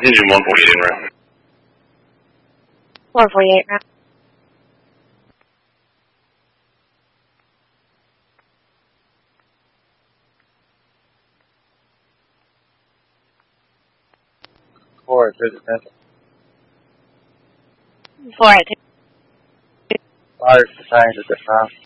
Engine 148 in route. 148 route. Four at 50. 4 at 2. Fire to signs at the front.